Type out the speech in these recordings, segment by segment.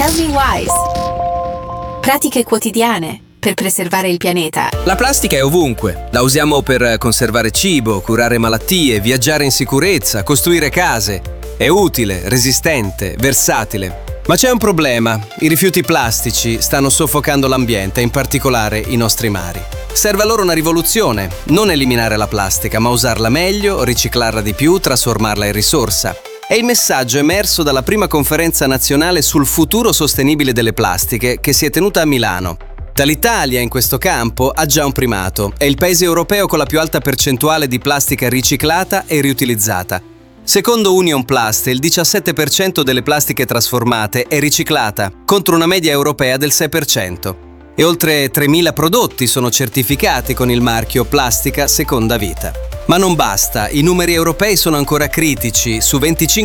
Tell Me Wise. Pratiche quotidiane per preservare il pianeta. La plastica è ovunque. La usiamo per conservare cibo, curare malattie, viaggiare in sicurezza, costruire case. È utile, resistente, versatile. Ma c'è un problema. I rifiuti plastici stanno soffocando l'ambiente, in particolare i nostri mari. Serve allora una rivoluzione. Non eliminare la plastica, ma usarla meglio, riciclarla di più, trasformarla in risorsa. È il messaggio emerso dalla prima conferenza nazionale sul futuro sostenibile delle plastiche che si è tenuta a Milano. L'Italia in questo campo ha già un primato. È il paese europeo con la più alta percentuale di plastica riciclata e riutilizzata. Secondo Union Plast, il 17% delle plastiche trasformate è riciclata, contro una media europea del 6%. E oltre 3.000 prodotti sono certificati con il marchio Plastica Seconda Vita. Ma non basta, i numeri europei sono ancora critici. Su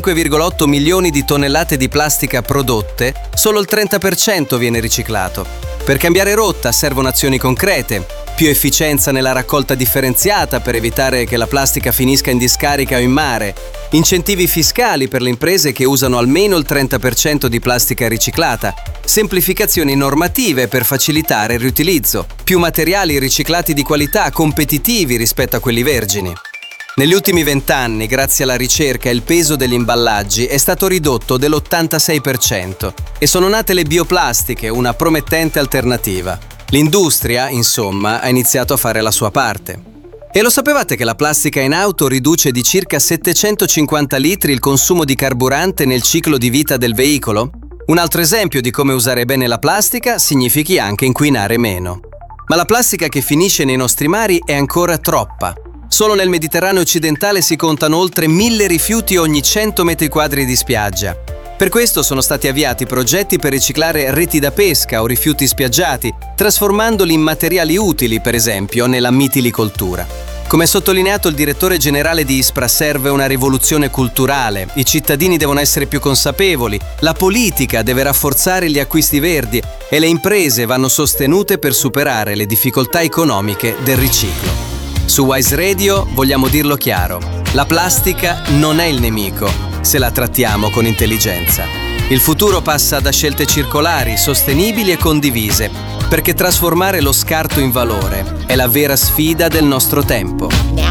25,8 milioni di tonnellate di plastica prodotte, solo il 30% viene riciclato. Per cambiare rotta servono azioni concrete, più efficienza nella raccolta differenziata per evitare che la plastica finisca in discarica o in mare, incentivi fiscali per le imprese che usano almeno il 30% di plastica riciclata, semplificazioni normative per facilitare il riutilizzo, più materiali riciclati di qualità competitivi rispetto a quelli vergini. Negli ultimi 20 anni, grazie alla ricerca, il peso degli imballaggi è stato ridotto dell'86% e sono nate le bioplastiche, una promettente alternativa. L'industria, insomma, ha iniziato a fare la sua parte. E lo sapevate che la plastica in auto riduce di circa 750 litri il consumo di carburante nel ciclo di vita del veicolo? Un altro esempio di come usare bene la plastica significhi anche inquinare meno. Ma la plastica che finisce nei nostri mari è ancora troppa. Solo nel Mediterraneo occidentale si contano oltre 1.000 rifiuti ogni 100 metri quadri di spiaggia. Per questo sono stati avviati progetti per riciclare reti da pesca o rifiuti spiaggiati, trasformandoli in materiali utili, per esempio, nella mitilicoltura. Come ha sottolineato il direttore generale di ISPRA, serve una rivoluzione culturale, i cittadini devono essere più consapevoli, la politica deve rafforzare gli acquisti verdi e le imprese vanno sostenute per superare le difficoltà economiche del riciclo. Su Wise Radio vogliamo dirlo chiaro, la plastica non è il nemico, se la trattiamo con intelligenza. Il futuro passa da scelte circolari, sostenibili e condivise, perché trasformare lo scarto in valore è la vera sfida del nostro tempo.